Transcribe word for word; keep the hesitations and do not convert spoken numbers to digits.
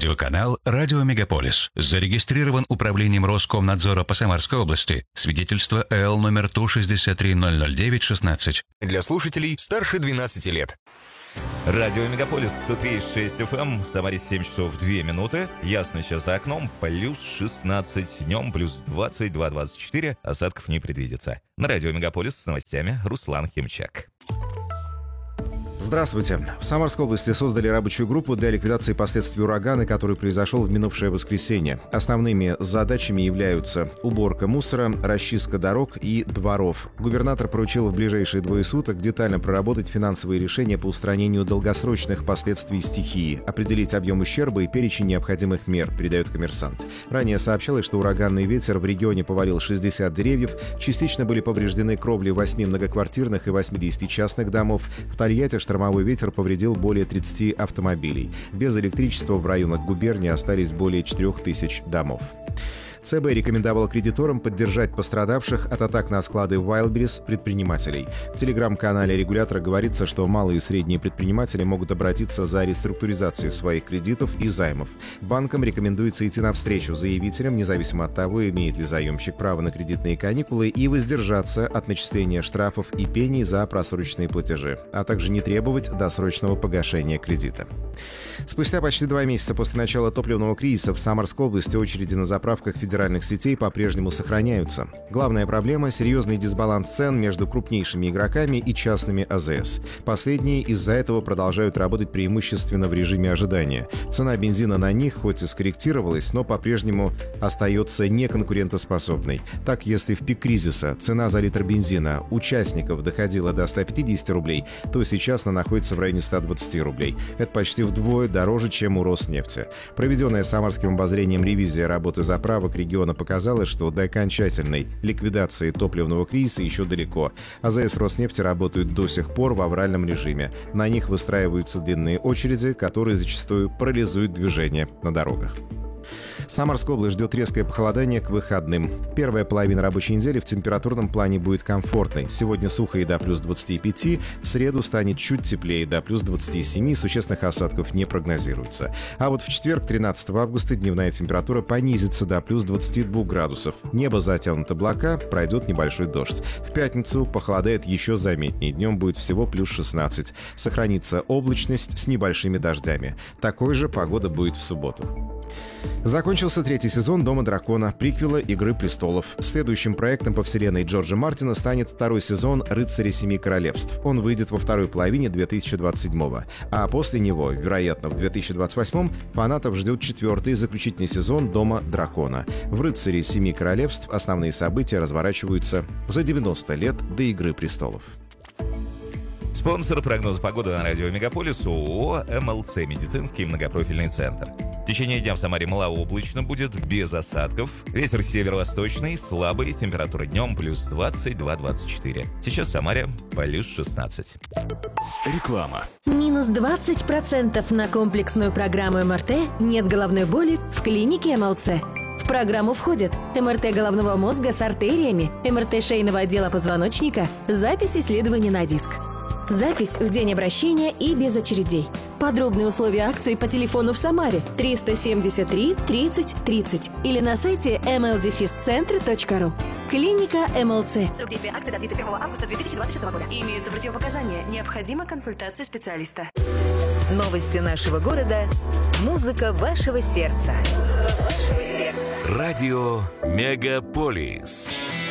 Радиоканал «Радио Мегаполис». Зарегистрирован управлением Роскомнадзора по Самарской области. Свидетельство эл номер Ту шестьдесят три ноль ноль девять шестнадцать. Для слушателей старше двенадцати лет. Радио Мегаполис сто три и шесть эф эм, в Самаре семь часов две минуты. Ясно сейчас за окном, плюс шестнадцать, днем плюс двадцать два двадцать четыре, осадков не предвидится. На Радио Мегаполис с новостями Руслан Химчак. Здравствуйте. В Самарской области создали рабочую группу для ликвидации последствий урагана, который произошел в минувшее воскресенье. Основными задачами являются уборка мусора, расчистка дорог и дворов. Губернатор поручил в ближайшие двое суток детально проработать финансовые решения по устранению долгосрочных последствий стихии, определить объем ущерба и перечень необходимых мер, передает «Коммерсант». Ранее сообщалось, что ураганный ветер в регионе повалил шестьдесят деревьев, частично были повреждены кровли восьми многоквартирных и восьмидесяти частных домов. В Тольятти штормовой ветер повредил более тридцати автомобилей. Без электричества в районах губернии остались более четырех тысяч домов. ЦБ рекомендовал кредиторам поддержать пострадавших от атак на склады Wildberries предпринимателей. В телеграм-канале регулятора говорится, что малые и средние предприниматели могут обратиться за реструктуризацией своих кредитов и займов. Банкам рекомендуется идти навстречу заявителям, независимо от того, имеет ли заемщик право на кредитные каникулы, и воздержаться от начисления штрафов и пений за просроченные платежи, а также не требовать досрочного погашения кредита. Спустя почти два месяца после начала топливного кризиса в Самарской области очереди на заправках федеральных сетей по-прежнему сохраняются. Главная проблема – серьезный дисбаланс цен между крупнейшими игроками и частными а зэ эс. Последние из-за этого продолжают работать преимущественно в режиме ожидания. Цена бензина на них хоть и скорректировалась, но по-прежнему остается неконкурентоспособной. Так, если в пик кризиса цена за литр бензина участников доходила до ста пятидесяти рублей, то сейчас она находится в районе ста двадцати рублей. Это почти вдвое дороже, чем у Роснефти. Проведенная Самарским обозрением ревизия работы заправок региона показала, что до окончательной ликвидации топливного кризиса еще далеко. а зэ эс Роснефти работают до сих пор в авральном режиме. На них выстраиваются длинные очереди, которые зачастую парализуют движение на дорогах. Самарская область ждет резкое похолодание к выходным. Первая половина рабочей недели в температурном плане будет комфортной. Сегодня сухо и до плюс двадцати пяти, в среду станет чуть теплее, до плюс двадцати семи, существенных осадков не прогнозируется. А вот в четверг, тринадцатого августа, дневная температура понизится до плюс двадцати двух градусов. Небо затянуто облака, пройдет небольшой дождь. В пятницу похолодает еще заметнее, днем будет всего плюс шестнадцать. Сохранится облачность с небольшими дождями. Такой же погода будет в субботу. Закончился третий сезон «Дома дракона», приквела «Игры престолов». Следующим проектом по вселенной Джорджа Мартина станет второй сезон «Рыцаря семи королевств». Он выйдет во второй половине две тысячи двадцать седьмого. А после него, вероятно, в две тысячи двадцать восьмом, фанатов ждет четвертый и заключительный сезон «Дома дракона». В «Рыцаре семи королевств» основные события разворачиваются за девяносто лет до «Игры престолов». Спонсор прогноза погоды на Радио Мегаполис ООО эм эл цэ «Медицинский многопрофильный центр». В течение дня в Самаре малооблачно будет, без осадков. Ветер северо-восточный, слабый, температура днем плюс двадцать два двадцать четыре. Сейчас в Самаре плюс шестнадцать. Реклама. Минус двадцать процентов на комплексную программу эм эр тэ «Нет головной боли» в клинике эм эл цэ. В программу входят эм эр тэ головного мозга с артериями, эм эр тэ шейного отдела позвоночника, запись исследования на диск. Запись в день обращения и без очередей. Подробные условия акции по телефону в Самаре триста семьдесят три тридцать тридцать или на сайте эм эл дефис центр точка ру. Клиника эм эл цэ. Срок действия акции до тридцать первого августа две тысячи двадцать шестого года. Имеются противопоказания. Необходима консультация специалиста. Новости нашего города. Музыка вашего сердца. Музыка вашего сердца. Радио Мегаполис.